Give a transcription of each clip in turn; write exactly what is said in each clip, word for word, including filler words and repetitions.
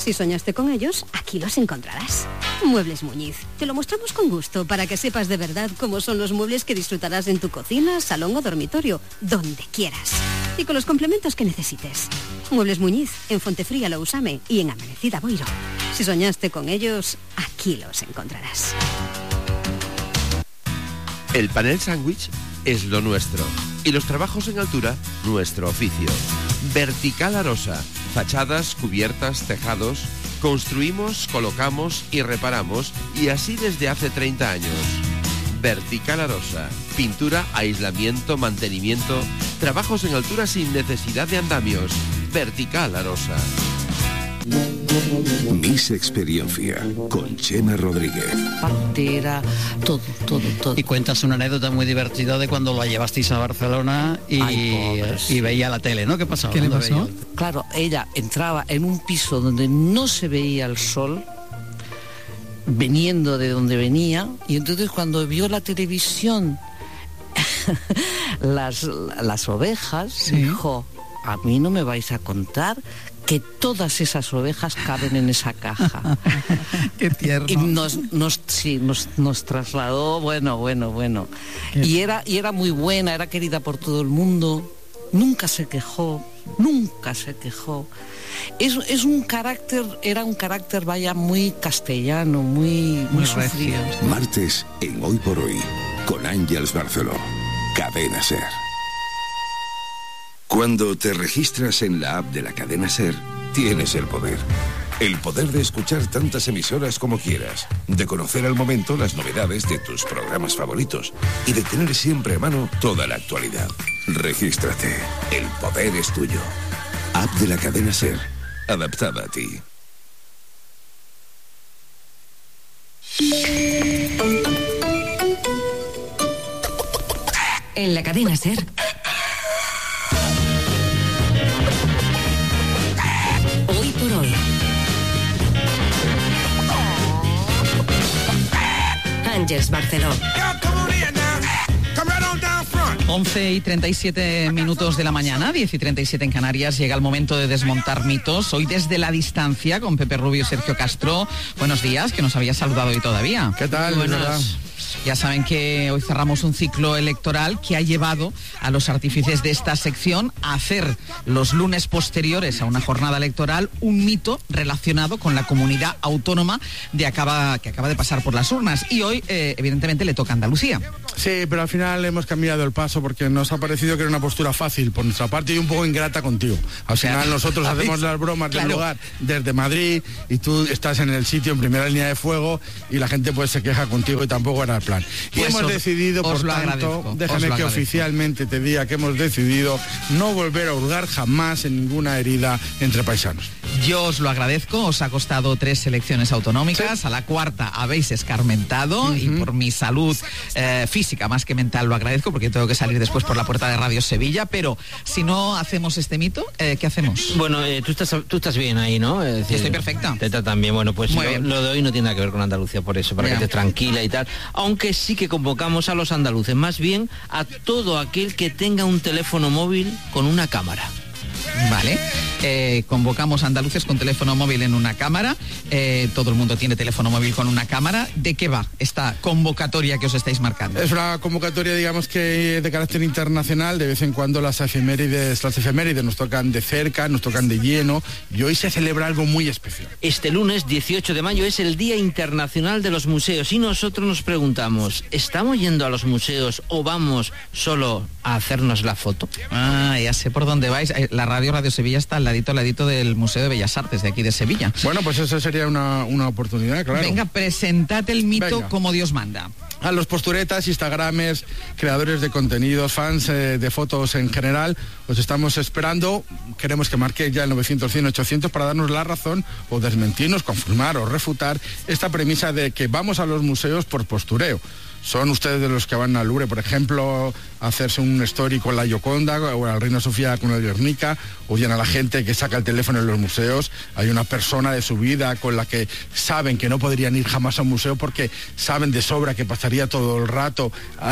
Si soñaste con ellos, aquí los encontrarás. Muebles Muñiz. Te lo mostramos con gusto para que sepas de verdad cómo son los muebles que disfrutarás en tu cocina, salón o dormitorio, donde quieras. Y con los complementos que necesites. Muebles Muñiz, en Fontefría Lousame y en Amanecida Boiro. Si soñaste con ellos, aquí los encontrarás. El panel sándwich es lo nuestro. Y los trabajos en altura, nuestro oficio. Vertical Arosa. Fachadas, cubiertas, tejados. Construimos, colocamos y reparamos. Y así desde hace treinta años. Vertical Arosa. Pintura, aislamiento, mantenimiento. Trabajos en altura sin necesidad de andamios. Vertical Arosa. Miss Experiencia con Chema Rodríguez. Partera, todo, todo, todo. Y cuentas una anécdota muy divertida de cuando la llevasteis a Barcelona y, Ay, y veía la tele, ¿no? ¿Qué pasaba? ¿Qué le pasó? Veía? Claro, ella entraba en un piso donde no se veía el sol, viniendo de donde venía, y entonces cuando vio la televisión las, las ovejas, ¿sí? Dijo, a mí no me vais a contar que todas esas ovejas caben en esa caja. Qué tierno. Y nos, nos, sí, nos, nos trasladó, bueno, bueno, bueno. Qué... Y era, y era muy buena, era querida por todo el mundo. Nunca se quejó, nunca se quejó. Es, es un carácter, era un carácter, vaya, muy castellano, muy, muy, muy sufrido. Martes en Hoy por Hoy, con Ángeles Barceló. Cadena SER. Cuando te registras en la app de la cadena SER, tienes el poder. El poder de escuchar tantas emisoras como quieras, de conocer al momento las novedades de tus programas favoritos y de tener siempre a mano toda la actualidad. Regístrate. El poder es tuyo. App de la cadena SER, adaptada a ti. En la cadena SER. Hoy por hoy. Ángeles Barceló. once y treinta y siete minutos de la mañana, diez y treinta y siete en Canarias. Llega el momento de desmontar mitos. Hoy desde la distancia con Pepe Rubio y Sergio Castro. Buenos días, que nos había saludado hoy todavía. ¿Qué tal? Buenas. Ya saben que hoy cerramos un ciclo electoral que ha llevado a los artífices de esta sección a hacer los lunes posteriores a una jornada electoral un mito relacionado con la comunidad autónoma de acaba, que acaba de pasar por las urnas. Y hoy, eh, evidentemente, le toca a Andalucía. Sí, pero al final hemos cambiado el paso porque nos ha parecido que era una postura fácil por nuestra parte y un poco ingrata contigo. Al final claro. Nosotros hacemos las bromas claro. del lugar desde Madrid y tú estás en el sitio en primera línea de fuego y la gente pues se queja contigo y tampoco era el plan. Y pues hemos os, decidido, os por tanto, agradezco, déjame que oficialmente te diga que hemos decidido no volver a hurgar jamás en ninguna herida entre paisanos. Yo os lo agradezco, os ha costado tres elecciones autonómicas, sí. A la cuarta habéis escarmentado uh-huh. y por mi salud eh, física más que mental lo agradezco porque tengo que salir después por la puerta de Radio Sevilla, pero si no hacemos este mito, eh, ¿qué hacemos? Bueno, eh, tú, estás, tú estás bien ahí, ¿no? Es decir, estoy perfecta. Te tratan bien, bueno, pues lo, lo de hoy no tiene nada que ver con Andalucía por eso, para yeah. que estés tranquila y tal, aunque sí que convocamos a los andaluces, más bien a todo aquel que tenga un teléfono móvil con una cámara. Vale, eh, convocamos a andaluces con teléfono móvil en una cámara, eh, todo el mundo tiene teléfono móvil con una cámara. ¿De qué va esta convocatoria que os estáis marcando? Es una convocatoria, digamos que de carácter internacional. De vez en cuando las efemérides, las efemérides nos tocan de cerca, nos tocan de lleno, y hoy se celebra algo muy especial. Este lunes dieciocho de mayo es el Día Internacional de los Museos y nosotros nos preguntamos, ¿estamos yendo a los museos o vamos solo a hacernos la foto? Ah, ya sé por dónde vais. La radio Radio Sevilla está al ladito, al ladito del Museo de Bellas Artes de aquí de Sevilla. Bueno, pues eso sería una, una oportunidad, claro. Venga, presentad el mito Venga. Como Dios manda. A los posturetas, instagramers, creadores de contenidos, fans eh, de fotos en general, os estamos esperando. Queremos que marquéis ya el novecientos, cien, ochocientos para darnos la razón o desmentirnos, confirmar o refutar esta premisa de que vamos a los museos por postureo. Son ustedes de los que van al Louvre, por ejemplo, hacerse un story con la Gioconda o la Reina Sofía con el Guernica, odian a la gente que saca el teléfono en los museos. Hay una persona de su vida con la que saben que no podrían ir jamás a un museo porque saben de sobra que pasaría todo el rato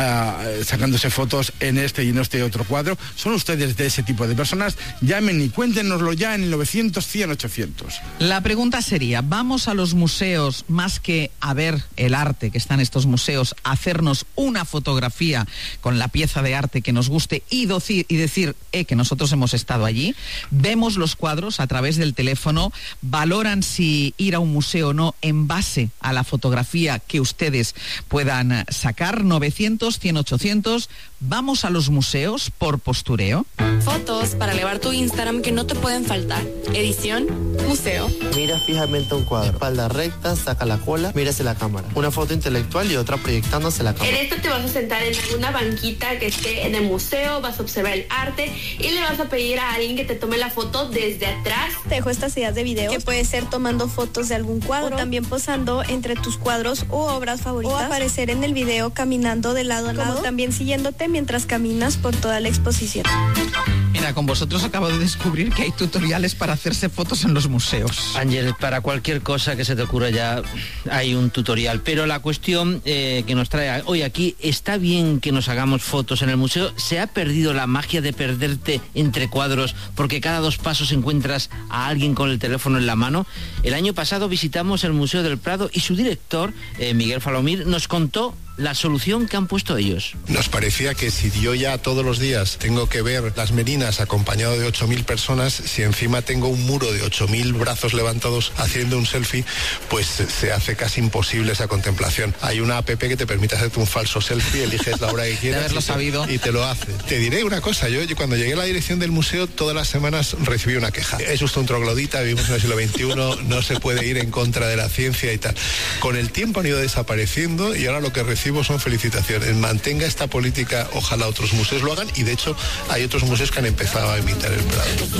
uh, sacándose fotos en este y en este otro cuadro. ¿Son ustedes de ese tipo de personas? Llamen y cuéntenoslo ya en el novecientos cien ochocientos. La pregunta sería, ¿vamos a los museos más que a ver el arte que está en estos museos, a hacernos una fotografía con la pieza de arte que nos guste y, doci- y decir eh, que nosotros hemos estado allí? Vemos los cuadros a través del teléfono, valoran si ir a un museo o no en base a la fotografía que ustedes puedan sacar. Novecientos cien ochocientos. ¿Vamos a los museos por postureo? Fotos para elevar tu Instagram que no te pueden faltar. Edición, museo. Mira fijamente un cuadro. Espalda recta, saca la cola, mira hacia la cámara. Una foto intelectual y otra proyectándose la cámara. En esto te vas a sentar en alguna banquita que esté en el museo, vas a observar el arte y le vas a pedir a alguien que te tome la foto desde atrás. Te dejo estas ideas de video que puede ser tomando fotos de algún cuadro o también posando entre tus cuadros o obras favoritas o aparecer en el video caminando de lado a lado, como también siguiéndote mientras caminas por toda la exposición. Mira, con vosotros acabo de descubrir que hay tutoriales para hacerse fotos en los museos. Ángel, para cualquier cosa que se te ocurra ya hay un tutorial, pero la cuestión eh, que nos trae hoy aquí, ¿está bien que nos hagamos fotos en el museo? ¿Se ha perdido la magia de perderte entre cuadros porque cada dos pasos encuentras a alguien con el teléfono en la mano? El año pasado visitamos el Museo del Prado y su director, eh, Miguel Falomir, nos contó la solución que han puesto ellos. Nos parecía que si yo ya todos los días tengo que ver las Merinas acompañado de ocho mil personas, si encima tengo un muro de ocho mil brazos levantados haciendo un selfie, pues se hace casi imposible esa contemplación. Hay una app que te permite hacerte un falso selfie, eliges la hora que quieras haberlo y, te, sabido. y te lo hace. Te diré una cosa, yo, yo cuando llegué a la dirección del museo todas las semanas recibí una queja. Es usted un troglodita, vivimos en el siglo veintiuno, no se puede ir en contra de la ciencia y tal. Con el tiempo han ido desapareciendo y ahora lo que recibo son felicitaciones. Mantenga esta política, ojalá otros museos lo hagan, y de hecho hay otros museos que han empezado a imitar el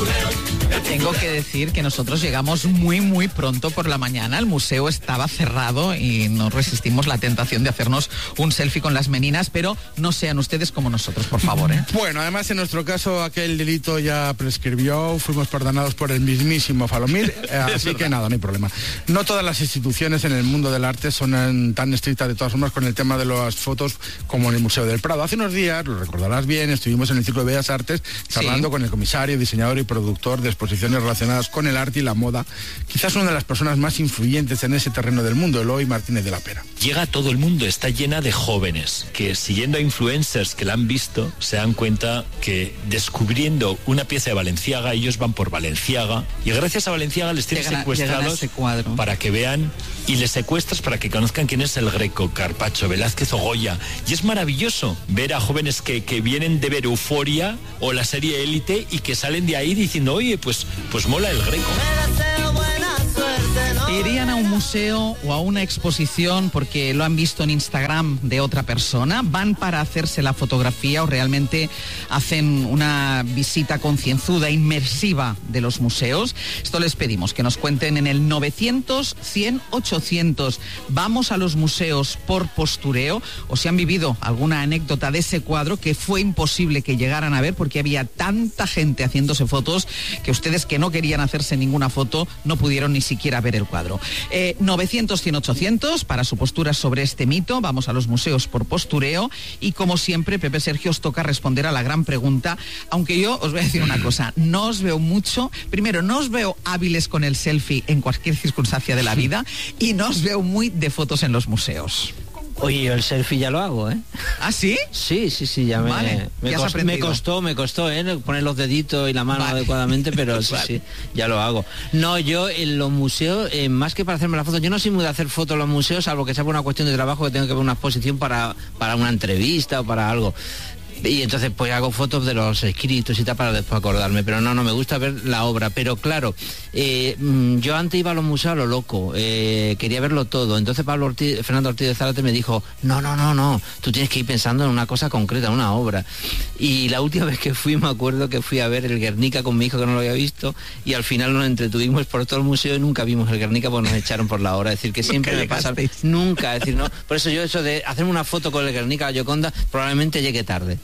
Prado. Tengo que decir que nosotros llegamos muy muy pronto por la mañana, el museo estaba cerrado y no resistimos la tentación de hacernos un selfie con las Meninas, pero no sean ustedes como nosotros, por favor, ¿eh? Bueno, además en nuestro caso aquel delito ya prescribió, fuimos perdonados por el mismísimo Falomir, así que nada, no hay problema. No todas las instituciones en el mundo del arte son tan estrictas de todas formas con el tema de las fotos como en el Museo del Prado. Hace unos días, lo recordarás bien, estuvimos en el Círculo de Bellas Artes charlando sí. con el comisario, diseñador y productor de exposiciones relacionadas con el arte y la moda, quizás una de las personas más influyentes en ese terreno del mundo, Eloy Martínez de la Pera. Llega a todo el mundo, está llena de jóvenes que, siguiendo a influencers que la han visto, se dan cuenta que descubriendo una pieza de Balenciaga, ellos van por Balenciaga y gracias a Balenciaga les tienen llegan, secuestrados llegan para que vean, y les secuestras para que conozcan quién es el Greco, Carpaccio, Velázquez o Goya. Y es maravilloso ver a jóvenes que, que vienen de ver Euforia o la serie Élite y que salen de ahí diciendo, oye, pues, pues mola el Greco. ¿Irían a un museo o a una exposición porque lo han visto en Instagram de otra persona? ¿Van para hacerse la fotografía o realmente hacen una visita concienzuda, inmersiva de los museos? Esto les pedimos que nos cuenten en el novecientos cien ochocientos. ¿Vamos a los museos por postureo? ¿O si han vivido alguna anécdota de ese cuadro que fue imposible que llegaran a ver porque había tanta gente haciéndose fotos que ustedes, que no querían hacerse ninguna foto, no pudieron ni siquiera ver el cuadro? Eh, novecientos cien ochocientos para su postura sobre este mito. Vamos a los museos por postureo y, como siempre, Pepe Sergio, os toca responder a la gran pregunta, aunque yo os voy a decir una cosa, no os veo mucho, primero no os veo hábiles con el selfie en cualquier circunstancia de la vida y no os veo muy de fotos en los museos. Oye, yo el selfie ya lo hago, ¿eh? ¿Ah, sí? Sí, sí, sí, ya me, vale, me, ya cost, me costó, me costó, ¿eh? Poner los deditos y la mano vale. adecuadamente, pero sí, vale. sí, ya lo hago. No, yo en los museos, eh, más que para hacerme la foto, yo no soy muy de hacer fotos en los museos, salvo que sea por una cuestión de trabajo, que tengo que ver una exposición para, para una entrevista o para algo. Y entonces pues hago fotos de los escritos y tal para después acordarme, pero no, no me gusta ver la obra. Pero claro, eh, yo antes iba a los museos a lo loco, eh, quería verlo todo. Entonces Pablo Ortiz, Fernando Ortiz de Zárate me dijo, no, no, no, no, tú tienes que ir pensando en una cosa concreta, en una obra. Y la última vez que fui, me acuerdo que fui a ver el Guernica con mi hijo, que no lo había visto, y al final nos entretuvimos por todo el museo y nunca vimos el Guernica porque nos echaron por la hora. Es decir, que siempre me pasa, nunca, es decir, no. Por eso yo eso de hacerme una foto con el Guernica, la Gioconda, probablemente llegue tarde.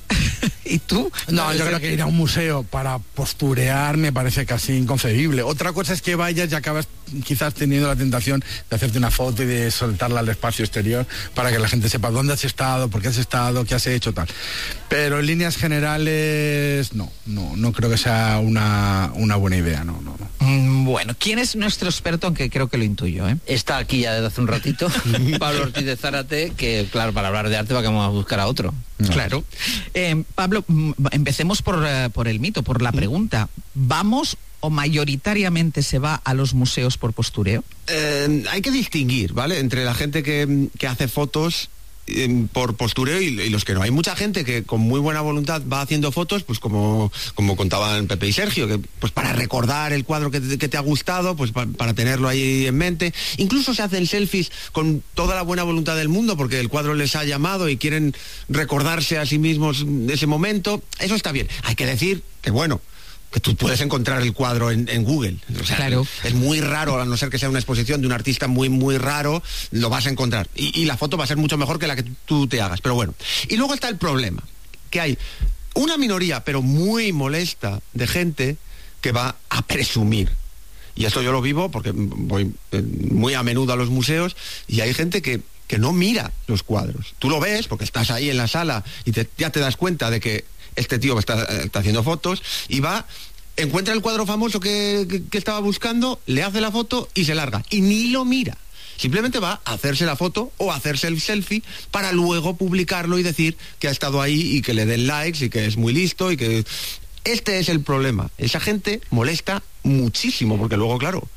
¿Y tú? No, yo creo que ir a un museo para posturear me parece casi inconcebible. Otra cosa es que vayas y acabas quizás teniendo la tentación de hacerte una foto y de soltarla al espacio exterior para que la gente sepa dónde has estado, por qué has estado, qué has hecho, tal. Pero en líneas generales, no, no, no creo que sea una, una buena idea, no, no, no. Mm, bueno, ¿quién es nuestro experto? Aunque creo que lo intuyo, ¿eh? Está aquí ya desde hace un ratito, Pablo Ortiz de Zárate, que claro, para hablar de arte vamos a buscar a otro. No. Claro. Eh, Pablo, empecemos por, uh, por el mito, por la pregunta. ¿Vamos o mayoritariamente se va a los museos por postureo? Eh, hay que distinguir, ¿vale? Entre la gente que, que hace fotos eh, por postureo y, y los que no. Hay mucha gente que con muy buena voluntad va haciendo fotos, pues como, como contaban Pepe y Sergio, que pues para recordar el cuadro que te, que te ha gustado, pues pa, para tenerlo ahí en mente. Incluso se hacen selfies con toda la buena voluntad del mundo porque el cuadro les ha llamado y quieren recordarse a sí mismos ese momento. Eso está bien. Hay que decir que bueno, que tú puedes encontrar el cuadro en, en Google. O sea, claro. Es muy raro, a no ser que sea una exposición de un artista muy, muy raro, lo vas a encontrar. Y, y la foto va a ser mucho mejor que la que tú te hagas. Pero bueno. Y luego está el problema, que hay una minoría, pero muy molesta, de gente que va a presumir. Y esto yo lo vivo porque voy muy a menudo a los museos y hay gente que que no mira los cuadros. Tú lo ves porque estás ahí en la sala y te, ya te das cuenta de que este tío está, está haciendo fotos y va, encuentra el cuadro famoso que, que, que estaba buscando, le hace la foto y se larga. Y ni lo mira. Simplemente va a hacerse la foto o a hacerse el selfie para luego publicarlo y decir que ha estado ahí y que le den likes y que es muy listo y que... Este es el problema. Esa gente molesta muchísimo porque luego, claro,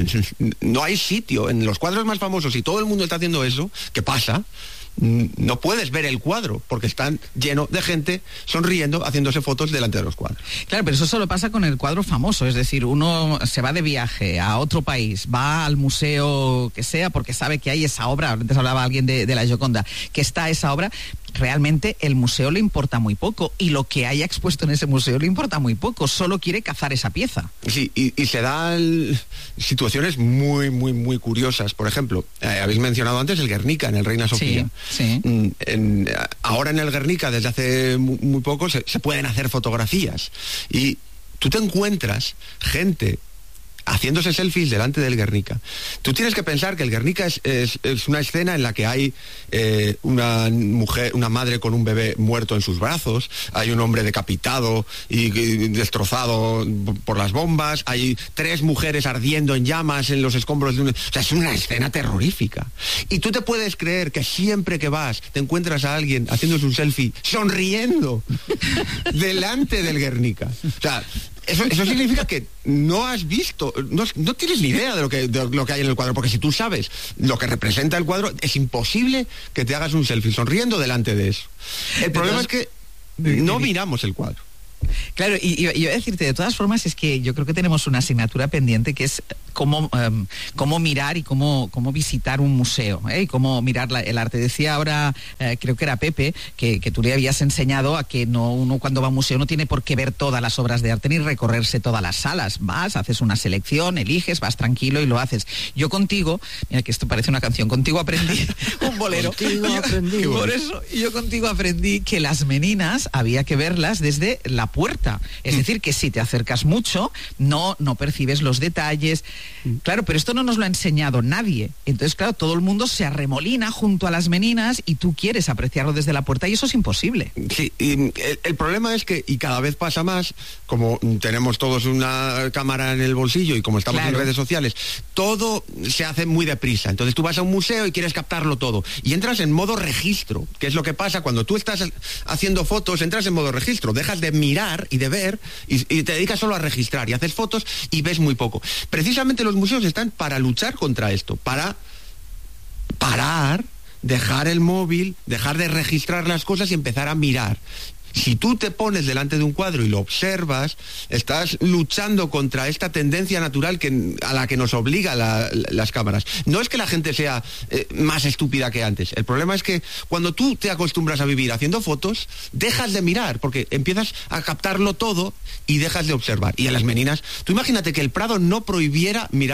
no hay sitio. En los cuadros más famosos, y todo el mundo está haciendo eso, ¿qué pasa? No puedes ver el cuadro porque están lleno de gente sonriendo, haciéndose fotos delante de los cuadros. Claro, pero eso solo pasa con el cuadro famoso, es decir, uno se va de viaje a otro país, va al museo que sea porque sabe que hay esa obra, antes hablaba alguien de, de la Gioconda, que está esa obra. Realmente el museo le importa muy poco y lo que haya expuesto en ese museo le importa muy poco, solo quiere cazar esa pieza. Sí, y, y se dan situaciones muy, muy, muy curiosas. Por ejemplo, eh, habéis mencionado antes el Guernica en el Reina Sofía. Sí, sí. Mm, en, ahora en el Guernica, desde hace muy, muy poco, se, se pueden hacer fotografías. Y tú te encuentras gente haciéndose selfies delante del Guernica. Tú tienes que pensar que el Guernica es, es, es una escena en la que hay eh, una mujer, una madre con un bebé muerto en sus brazos, hay un hombre decapitado y, y destrozado por las bombas, hay tres mujeres ardiendo en llamas en los escombros de un... O sea, es una escena terrorífica. Y tú te puedes creer que siempre que vas te encuentras a alguien haciéndose un selfie sonriendo delante del Guernica. O sea, Eso, eso significa que no has visto, no, no tienes ni idea de lo, que, de lo que hay en el cuadro, porque si tú sabes lo que representa el cuadro, es imposible que te hagas un selfie sonriendo delante de eso. El problema Entonces, es que no miramos el cuadro. Claro, y, y, y voy a decirte, de todas formas, es que yo creo que tenemos una asignatura pendiente que es cómo, um, cómo mirar y cómo, cómo visitar un museo, ¿eh? Y cómo mirar la, el arte. Decía ahora, eh, creo que era Pepe, que, que tú le habías enseñado a que no uno cuando va a un museo no tiene por qué ver todas las obras de arte ni recorrerse todas las salas. Vas, haces una selección, eliges, vas tranquilo y lo haces. Yo contigo, mira que esto parece una canción, contigo aprendí un bolero. Contigo yo, aprendí. Por eso, yo contigo aprendí que las meninas había que verlas desde la puerta. Es decir, que si te acercas mucho, no, no percibes los detalles. Claro, pero esto no nos lo ha enseñado nadie. Entonces, claro, todo el mundo se arremolina junto a las meninas y tú quieres apreciarlo desde la puerta y eso es imposible. Sí, y el, el problema es que, y cada vez pasa más, como tenemos todos una cámara en el bolsillo y como estamos claro. en redes sociales, todo se hace muy deprisa. Entonces tú vas a un museo y quieres captarlo todo. Y entras en modo registro, que es lo que pasa cuando tú estás haciendo fotos, entras en modo registro, dejas de mirar y de ver y, y te dedicas solo a registrar y haces fotos y ves muy poco. Precisamente los museos están para luchar contra esto, para parar, dejar el móvil, dejar de registrar las cosas y empezar a mirar. Si tú te pones delante de un cuadro y lo observas, estás luchando contra esta tendencia natural que, a la que nos obliga la, la, las cámaras. No es que la gente sea eh, más estúpida que antes. El problema es que cuando tú te acostumbras a vivir haciendo fotos, dejas de mirar, porque empiezas a captarlo todo y dejas de observar. Y a las meninas, tú imagínate que el Prado no prohibiera mirar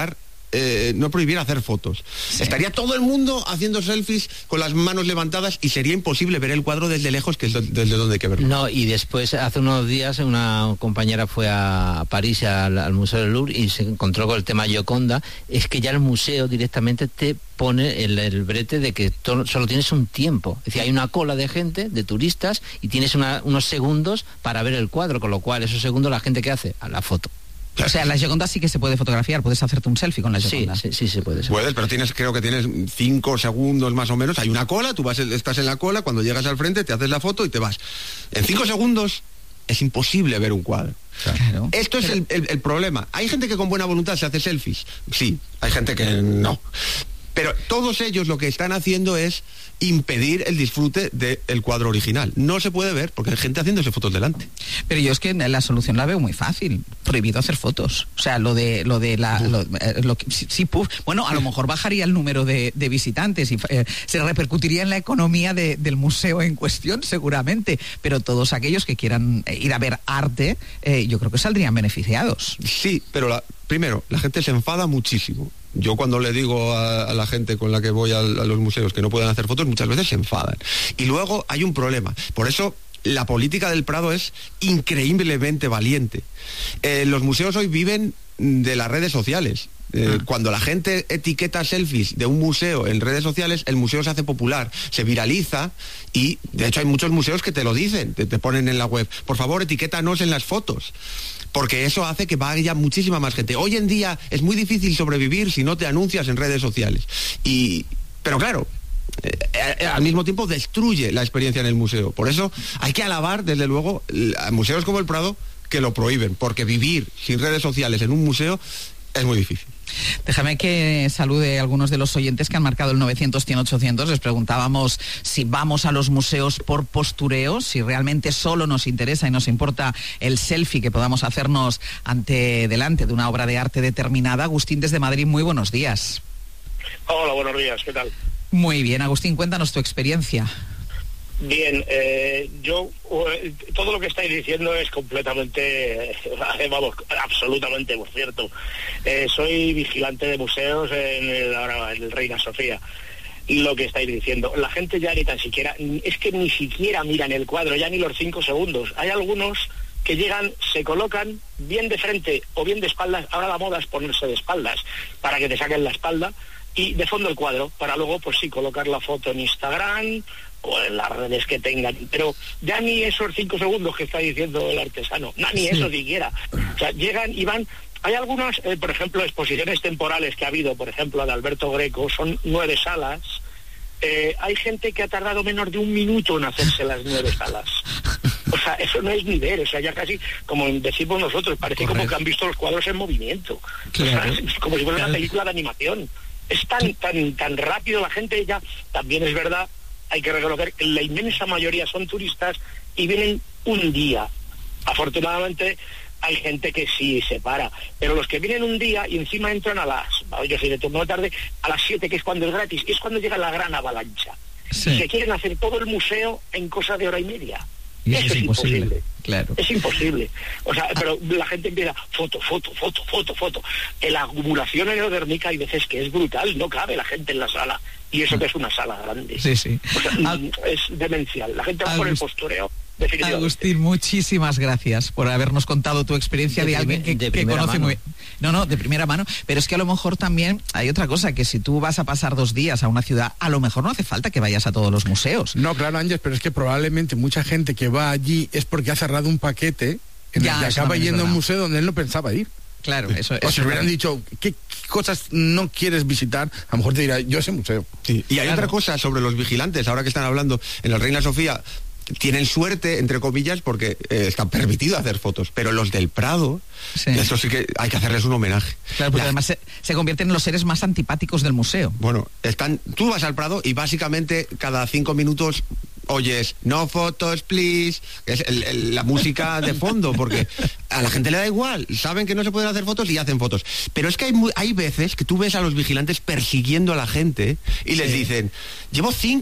eh, no prohibiera hacer fotos. Sí. Estaría todo el mundo haciendo selfies con las manos levantadas y sería imposible ver el cuadro desde lejos, que es do- desde donde hay que verlo. No, y después, hace unos días, una compañera fue a París, al, al Museo del Louvre, y se encontró con el tema Gioconda. Es que ya el museo directamente te pone el, el brete de que to- solo tienes un tiempo. Es decir, hay una cola de gente, de turistas, y tienes una, unos segundos para ver el cuadro, con lo cual esos segundos la gente, ¿qué hace? A la foto. O sea, la Gioconda sí que se puede fotografiar, puedes hacerte un selfie con la Gioconda. Sí, sí, sí se puede. Puedes, pero tienes, creo que tienes cinco segundos más o menos, hay una cola, tú vas, estás en la cola, cuando llegas al frente te haces la foto y te vas. En cinco segundos es imposible ver un cuadro. Claro. Esto es el, el, el problema. Hay gente que con buena voluntad se hace selfies, sí, hay gente que no. Pero todos ellos lo que están haciendo es impedir el disfrute del cuadro original. No se puede ver porque hay gente haciéndose fotos delante. Pero yo es que la solución la veo muy fácil. Prohibido hacer fotos. O sea, lo de lo de la... Lo, eh, lo que, sí, sí, puf. Bueno, a lo mejor bajaría el número de, de visitantes y eh, se repercutiría en la economía de, del museo en cuestión, seguramente. Pero todos aquellos que quieran ir a ver arte, eh, yo creo que saldrían beneficiados. Sí, pero la, primero, la gente se enfada muchísimo. Yo cuando le digo a, a la gente con la que voy a, a los museos que no pueden hacer fotos, muchas veces se enfadan. Y luego hay un problema. Por eso la política del Prado es increíblemente valiente. Eh, los museos hoy viven de las redes sociales. Eh, ah. Cuando la gente etiqueta selfies de un museo en redes sociales, el museo se hace popular, se viraliza y de hecho hay muchos museos que te lo dicen, te, te ponen en la web, por favor etiquétanos en las fotos. Porque eso hace que vaya muchísima más gente. Hoy en día es muy difícil sobrevivir si no te anuncias en redes sociales. Y, pero claro, eh, al mismo tiempo destruye la experiencia en el museo. Por eso hay que alabar, desde luego, a museos como el Prado que lo prohíben, porque vivir sin redes sociales en un museo es muy difícil. Déjame que salude a algunos de los oyentes que han marcado el novecientos, cien, ochocientos. Les preguntábamos si vamos a los museos por postureo, si realmente solo nos interesa y nos importa el selfie que podamos hacernos ante delante de una obra de arte determinada. Agustín desde Madrid, muy buenos días. Hola, buenos días, ¿qué tal? Muy bien, Agustín, cuéntanos tu experiencia. Bien, eh, yo eh, todo lo que estáis diciendo es completamente, eh, vamos, absolutamente por cierto. Eh, soy vigilante de museos en el, ahora en el Reina Sofía. Lo que estáis diciendo, la gente ya ni tan siquiera, es que ni siquiera miran el cuadro, ya ni los cinco segundos. Hay algunos que llegan, se colocan bien de frente o bien de espaldas. Ahora la moda es ponerse de espaldas para que te saquen la espalda y de fondo el cuadro, para luego pues sí colocar la foto en Instagram o en las redes que tengan, pero ya ni esos cinco segundos que está diciendo el artesano, no, ni sí. Eso siquiera. O sea, llegan y van. Hay algunas, eh, por ejemplo, exposiciones temporales que ha habido, por ejemplo, la de Alberto Greco, son nueve salas. Eh, hay gente que ha tardado menos de un minuto en hacerse las nueve salas. O sea, eso no es ni ver, o sea, ya casi, como decimos nosotros, parece Correcto. Como que han visto los cuadros en movimiento. Claro. O sea, es como si fuera claro. Una película de animación. Es tan, tan, tan rápido, la gente ya, también es verdad, hay que reconocer que la inmensa mayoría son turistas y vienen un día. Afortunadamente hay gente que sí se para, pero los que vienen un día y encima entran a las, yo soy de turno de tarde, a las siete, que es cuando es gratis, es cuando llega la gran avalancha. Sí. Y se quieren hacer todo el museo en cosa de hora y media. Y eso, eso es imposible. imposible. Claro. Es imposible. O sea, pero la gente empieza foto, foto, foto, foto, foto. La acumulación aerodérmica hay veces que es brutal, no cabe la gente en la sala. Y eso que es una sala grande. Sí, sí. O sea, ah, es demencial. La gente va por el postureo. Agustín, muchísimas gracias por habernos contado tu experiencia de, de alguien que, de que conoce mano. muy... No, no, de primera mano. Pero es que a lo mejor también hay otra cosa, que si tú vas a pasar dos días a una ciudad, a lo mejor no hace falta que vayas a todos los museos. No, claro, Ángel, pero es que probablemente mucha gente que va allí es porque ha cerrado un paquete en ya, el que acaba yendo a un museo donde él no pensaba ir. Claro, eso es. O si hubieran dicho, ¿qué cosas no quieres visitar? A lo mejor te dirá, yo ese museo. Sí. Y hay claro. otra cosa sobre los vigilantes, ahora que están hablando en el Reina Sofía. Tienen suerte, entre comillas, porque eh, está permitido hacer fotos, pero los del Prado, sí. Eso sí que hay que hacerles un homenaje. Claro, porque La... además se, se convierten en los seres más antipáticos del museo. Bueno, están, tú vas al Prado y básicamente cada cinco minutos oyes, no fotos, please, que es el, el, la música de fondo, porque a la gente le da igual, saben que no se pueden hacer fotos y hacen fotos. Pero es que hay, hay veces que tú ves a los vigilantes persiguiendo a la gente y les sí. dicen, llevo cinco...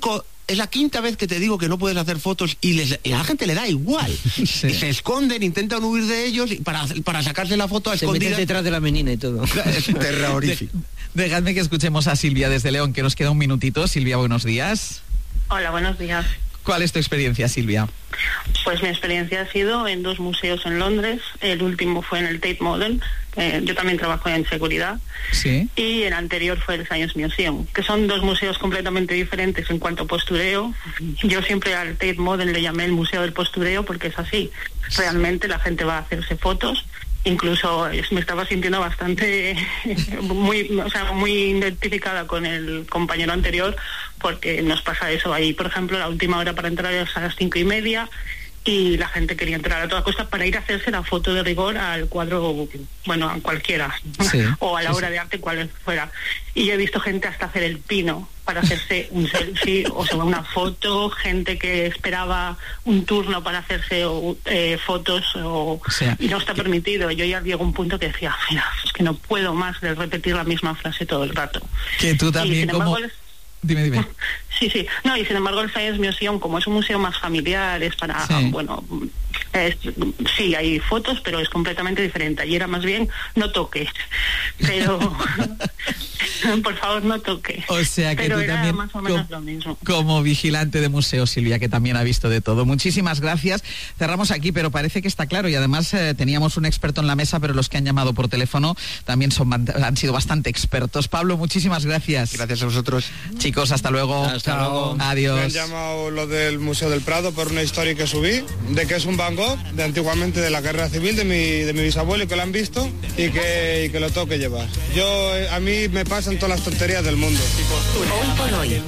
es la quinta vez que te digo que no puedes hacer fotos y, les, y a la gente le da igual. Sí. Y se esconden, intentan huir de ellos y para, para sacarse la foto a se escondidas. meten detrás de la menina y todo. Es terrorífico. De, dejadme que escuchemos a Silvia desde León, que nos queda un minutito. Silvia, buenos días. Hola, buenos días. ¿Cuál es tu experiencia, Silvia? Pues mi experiencia ha sido en dos museos en Londres. El último fue en el Tate Modern. Eh, yo también trabajo en seguridad. Sí. Y el anterior fue el Science Museum, que son dos museos completamente diferentes en cuanto a postureo. Yo siempre al Tate Modern le llamé el Museo del Postureo porque es así. Realmente la gente va a hacerse fotos. Incluso me estaba sintiendo bastante muy, o sea, muy identificada con el compañero anterior, porque nos pasa eso ahí. Por ejemplo, la última hora para entrar es a las cinco y media y la gente quería entrar a toda costa para ir a hacerse la foto de rigor al cuadro, bueno, a cualquiera, sí, o a la sí, obra sí. de arte, cual fuera. Y yo he visto gente hasta hacer el pino para hacerse un selfie o sea, una foto, gente que esperaba un turno para hacerse eh, fotos o, sí. y no está permitido. Yo ya llego a un punto que decía, mira, es que no puedo más de repetir la misma frase todo el rato. Que tú también y, como... Embargo, Dime, dime. Sí, sí. No, y sin embargo el Science Museum, como es un museo más familiar, es para, sí. bueno, es, sí, hay fotos, pero es completamente diferente. Ayer era más bien, no toque. Pero, por favor, no toque. O sea que pero tú era también, más o menos com, lo mismo. Como vigilante de museo, Silvia, que también ha visto de todo. Muchísimas gracias. Cerramos aquí, pero parece que está claro. Y además eh, teníamos un experto en la mesa, pero los que han llamado por teléfono también son han sido bastante expertos. Pablo, muchísimas gracias. Gracias a vosotros. Chicos, hasta luego. Hasta luego. Adiós. Me han llamado lo del Museo del Prado por una historia que subí, de que es un Van Gogh, de antiguamente de la guerra civil, de mi, de mi bisabuelo, y que lo han visto y que, y que lo tengo que llevar. Yo, a mí me pasan todas las tonterías del mundo. Hoy por hoy.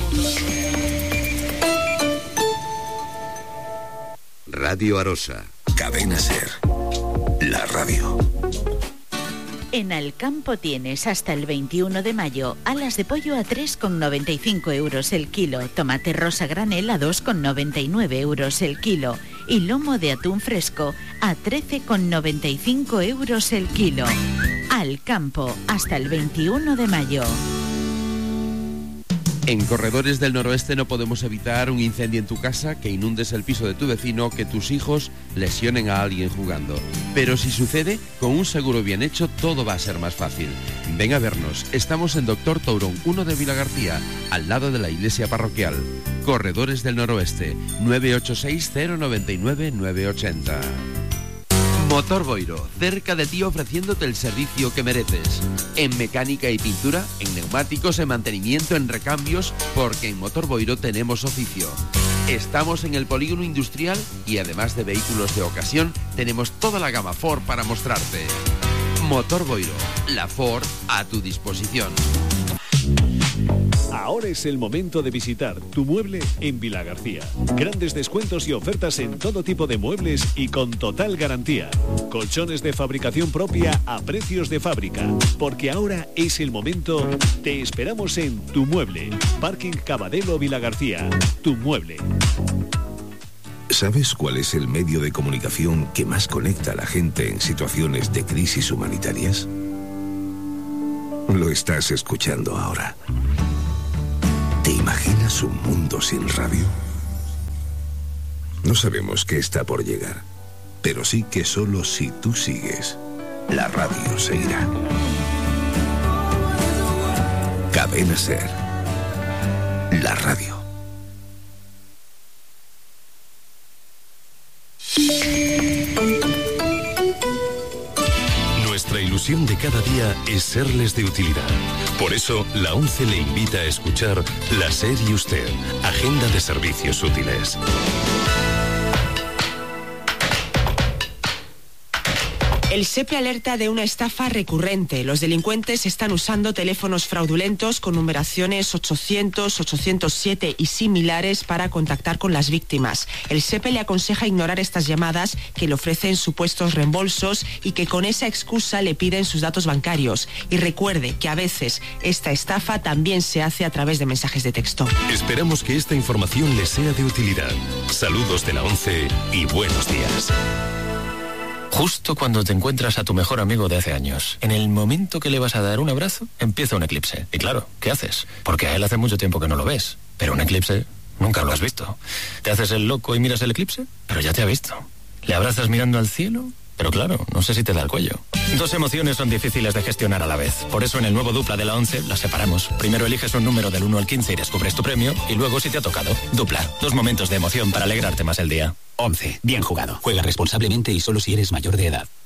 Radio Arosa. Cadena Ser. La radio. En Alcampo tienes hasta el veintiuno de mayo alas de pollo a tres con noventa y cinco euros el kilo, tomate rosa granel a dos con noventa y nueve euros el kilo y lomo de atún fresco a trece con noventa y cinco euros el kilo. Alcampo, hasta el veintiuno de mayo. En Corredores del Noroeste no podemos evitar un incendio en tu casa, que inundes el piso de tu vecino, que tus hijos lesionen a alguien jugando. Pero si sucede, con un seguro bien hecho todo va a ser más fácil. Ven a vernos, estamos en Doctor Tourón uno de Vilagarcía, al lado de la iglesia parroquial. Corredores del Noroeste, nueve ocho seis cero nueve nueve nueve ocho cero. Motor Boiro, cerca de ti ofreciéndote el servicio que mereces. En mecánica y pintura, en neumáticos, en mantenimiento, en recambios, porque en Motor Boiro tenemos oficio. Estamos en el polígono industrial y además de vehículos de ocasión, tenemos toda la gama Ford para mostrarte. Motor Boiro, la Ford a tu disposición. Ahora es el momento de visitar Tu Mueble en Vilagarcía. Grandes descuentos y ofertas en todo tipo de muebles y con total garantía. Colchones de fabricación propia a precios de fábrica. Porque ahora es el momento. Te esperamos en Tu Mueble. Parking Cabadelo Vilagarcía. Tu Mueble. ¿Sabes cuál es el medio de comunicación que más conecta a la gente en situaciones de crisis humanitarias? Lo estás escuchando ahora. ¿Te imaginas un mundo sin radio? No sabemos qué está por llegar, pero sí que solo si tú sigues, la radio seguirá. Cadena Ser. La radio. Nuestra ilusión de cada día es serles de utilidad. Por eso, la ONCE le invita a escuchar La SER y Usted, Agenda de Servicios Útiles. El SEPE alerta de una estafa recurrente. Los delincuentes están usando teléfonos fraudulentos con numeraciones ochocientos, ochocientos siete y similares para contactar con las víctimas. El SEPE le aconseja ignorar estas llamadas que le ofrecen supuestos reembolsos y que con esa excusa le piden sus datos bancarios. Y recuerde que a veces esta estafa también se hace a través de mensajes de texto. Esperamos que esta información les sea de utilidad. Saludos de la ONCE y buenos días. Justo cuando te encuentras a tu mejor amigo de hace años, en el momento que le vas a dar un abrazo, empieza un eclipse. Y claro, ¿qué haces? Porque a él hace mucho tiempo que no lo ves. Pero un eclipse Nunca lo has visto. Te haces el loco y miras el eclipse, pero ya te ha visto. Le abrazas mirando al cielo, pero claro, no sé si te da el cuello. Dos emociones son difíciles de gestionar a la vez. Por eso en el nuevo Dupla de la once las separamos. Primero eliges un número del uno al quince y descubres tu premio, y luego si te ha tocado. Dupla, dos momentos de emoción para alegrarte más el día. once. Bien jugado. Juega responsablemente y solo si eres mayor de edad.